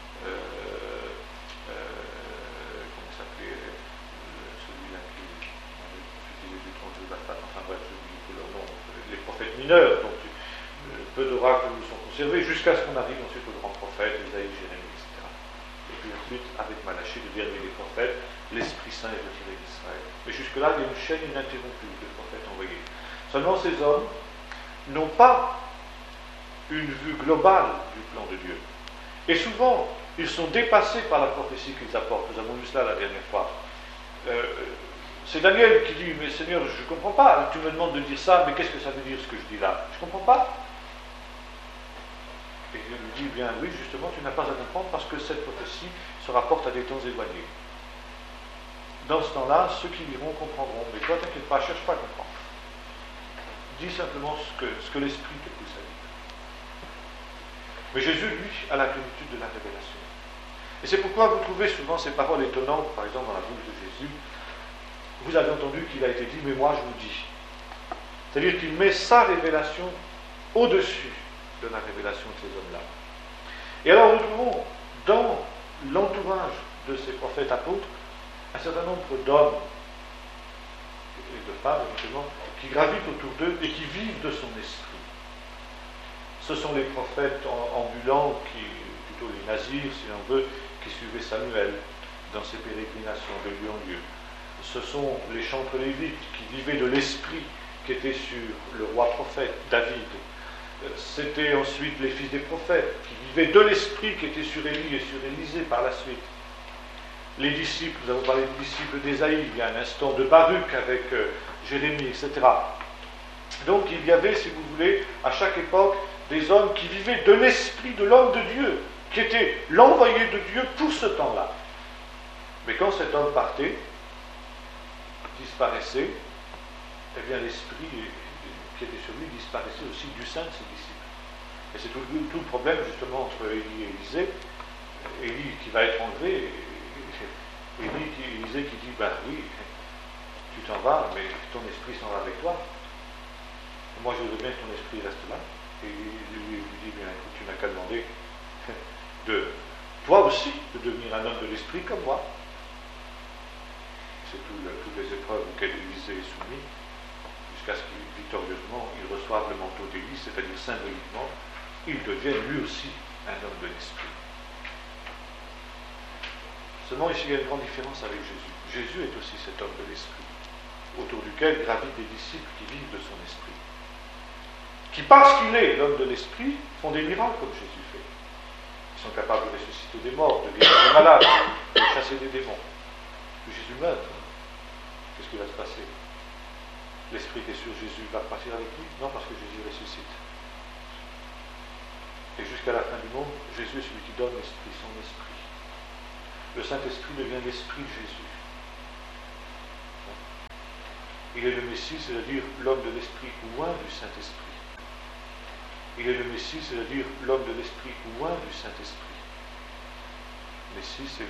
comment s'appelait celui-là qui avait profité du trône de Josaphat, enfin bref, j'oublie tous leurs noms, les prophètes mineurs, donc peu d'oracles nous sont conservés, jusqu'à ce qu'on arrive ensuite aux grands prophètes, Isaïe, Jérémie, etc. Et puis ensuite, avec Malachie, le dernier des prophètes, l'Esprit Saint est retiré d'Israël. Mais jusque-là, il y a une chaîne ininterrompue de prophètes envoyés. Seulement ces hommes n'ont pas une vue globale du plan de Dieu. Et souvent, ils sont dépassés par la prophétie qu'ils apportent. Nous avons vu cela la dernière fois. C'est Daniel qui dit, mais Seigneur, je ne comprends pas. Tu me demandes de dire ça, mais qu'est-ce que ça veut dire ce que je dis là? Je ne comprends pas. Et Dieu lui dit, bien oui, justement, tu n'as pas à comprendre parce que cette prophétie se rapporte à des temps éloignés. Dans ce temps-là, ceux qui liront comprendront. Mais toi, t'inquiète pas, cherche pas à comprendre. Dis simplement ce que l'Esprit te pousse à dire. Mais Jésus, lui, a la plénitude de la révélation. Et c'est pourquoi vous trouvez souvent ces paroles étonnantes, par exemple dans la bouche de Jésus. Vous avez entendu qu'il a été dit, mais moi je vous dis. C'est-à-dire qu'il met sa révélation au-dessus de la révélation de ces hommes-là. Et alors nous trouvons dans l'entourage de ces prophètes apôtres un certain nombre d'hommes et de femmes, éventuellement, qui gravitent autour d'eux et qui vivent de son esprit. Ce sont les prophètes ambulants, plutôt les nazirs, si l'on veut, qui suivaient Samuel dans ses pérégrinations de lieu en lieu. Ce sont les chantres lévites qui vivaient de l'esprit qui était sur le roi prophète, David. C'était ensuite les fils des prophètes qui vivaient de l'esprit qui était sur Élie et sur Élisée par la suite. Les disciples, nous avons parlé des disciples d'Ésaïe, il y a un instant de Baruch avec Jérémie, etc. Donc il y avait, si vous voulez, à chaque époque, des hommes qui vivaient de l'esprit de l'homme de Dieu, qui était l'envoyé de Dieu pour ce temps-là. Mais quand cet homme partait, disparaissait, eh bien l'esprit qui était sur lui disparaissait aussi du sein de ses disciples. Et c'est tout le problème justement entre Élie et Élisée. Élie qui va être enlevé, Élisée qui dit, ben oui, tu t'en vas, mais ton esprit s'en va avec toi. Moi je veux bien que ton esprit reste là. Et lui dit, bien écoute, tu n'as qu'à demander de toi aussi de devenir un homme de l'esprit comme moi. C'est toutes les épreuves auxquelles Élisée est soumis, jusqu'à ce qu'il, victorieusement, il reçoive le manteau d'Élie, c'est-à-dire symboliquement, il devienne lui aussi un homme de l'esprit. Seulement ici, il y a une grande différence avec Jésus. Jésus est aussi cet homme de l'esprit, autour duquel gravitent des disciples qui vivent de son esprit, qui, parce qu'il est l'homme de l'esprit, font des miracles comme Jésus fait. Ils sont capables de ressusciter des morts, de guérir des malades, de chasser des démons. Que Jésus meurt. Qu'est-ce qui va se passer? L'esprit qui est sur Jésus va partir avec lui? Non, parce que Jésus ressuscite. Et jusqu'à la fin du monde, Jésus est celui qui donne l'esprit, son esprit. le Saint-Esprit devient l'Esprit de Jésus. Il est le Messie, c'est-à-dire l'homme de l'Esprit oint du Saint-Esprit. Il est le Messie, c'est-à-dire l'homme de l'Esprit oint du Saint-Esprit. Messie, c'est